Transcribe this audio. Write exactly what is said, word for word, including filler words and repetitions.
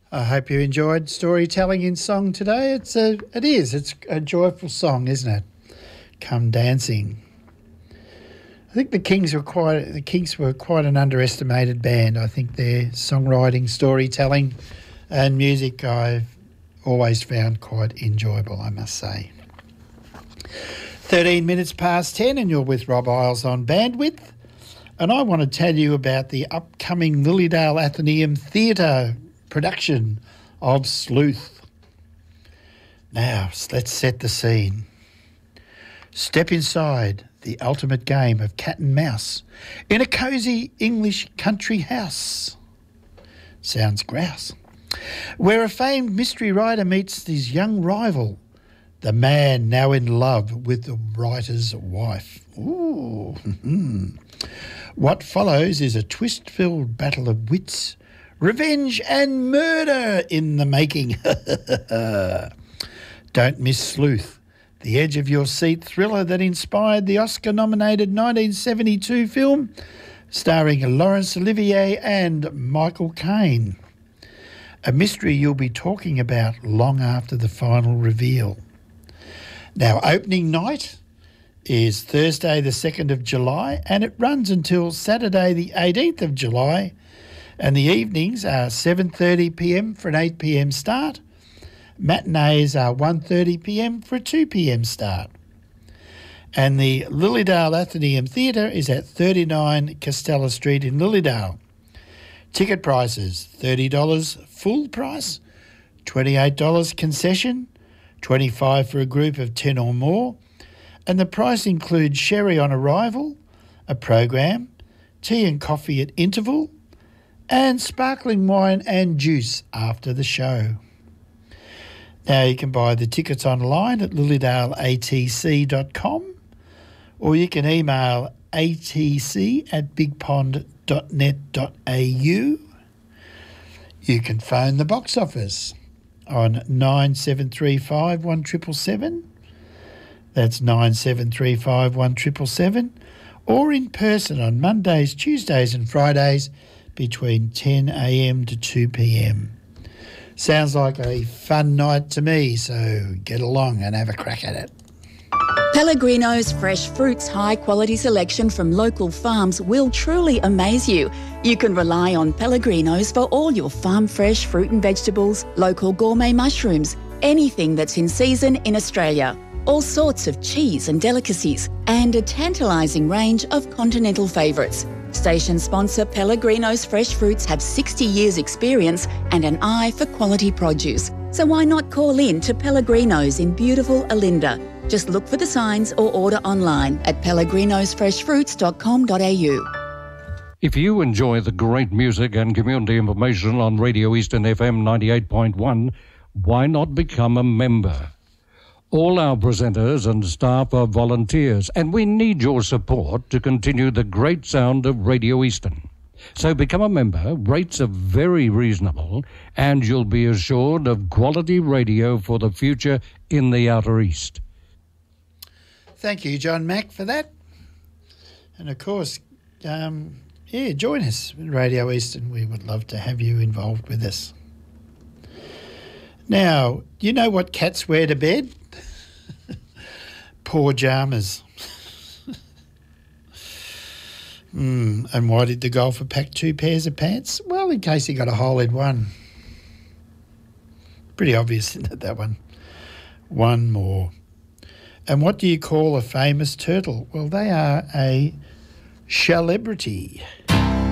I hope you enjoyed storytelling in song today. It's a, it is. It's a joyful song, isn't it? Come Dancing. I think the Kings were quite the Kings were quite an underestimated band. I think their songwriting, storytelling, and music I've always found quite enjoyable, I must say. thirteen minutes past ten, and you're with Rob Isles on Bandwidth. And I want to tell you about the upcoming Lilydale Athenaeum Theatre production of Sleuth. Now, let's set the scene. Step inside the ultimate game of cat and mouse in a cosy English country house. Sounds grouse. Where a famed mystery writer meets his young rival, the man now in love with the writer's wife. Ooh. What follows is a twist-filled battle of wits, revenge and murder in the making. Don't miss Sleuth, the edge-of-your-seat thriller that inspired the Oscar-nominated nineteen seventy-two film starring Laurence Olivier and Michael Caine. A mystery you'll be talking about long after the final reveal. Now, opening night is Thursday the second of July, and it runs until Saturday the eighteenth of July, and the evenings are seven thirty p m for an eight p m start. Matinees are one thirty p m for a two p m start. And the Lilydale Athenaeum Theatre is at thirty-nine Castella Street in Lilydale. Ticket prices, thirty dollars full price, twenty-eight dollars concession, twenty-five dollars for a group of ten or more, and the price includes sherry on arrival, a program, tea and coffee at interval, and sparkling wine and juice after the show. Now you can buy the tickets online at lilydale a t c dot com, or you can email a t c at big pond dot net dot a u. You can phone the box office on nine seven three five, one seven seven seven. That's nine seven three five, one seven seven seven. Or in person on Mondays, Tuesdays and Fridays between ten a m to two p m. Sounds like a fun night to me, so get along and have a crack at it. Pellegrino's fresh fruits high quality selection from local farms will truly amaze you. You can rely on Pellegrino's for all your farm fresh fruit and vegetables, local gourmet mushrooms, anything that's in season in Australia. All sorts of cheese and delicacies, and a tantalising range of continental favourites. Station sponsor Pellegrino's Fresh Fruits have sixty years experience and an eye for quality produce. So why not call in to Pellegrino's in beautiful Olinda? Just look for the signs or order online at pellegrinos fresh fruits dot com dot a u. If you enjoy the great music and community information on Radio Eastern F M ninety-eight point one, why not become a member? All our presenters and staff are volunteers, and we need your support to continue the great sound of Radio Eastern. So become a member, rates are very reasonable, and you'll be assured of quality radio for the future in the Outer East. Thank you, John Mack, for that. And of course, um, yeah, join us at Radio Eastern. We would love to have you involved with us. Now, do you know what cats wear to bed? Poor jammers. mm, and why did the golfer pack two pairs of pants? Well, in case he got a hole in one. Pretty obvious, isn't it, that one? One more. And what do you call a famous turtle? Well, they are a celebrity.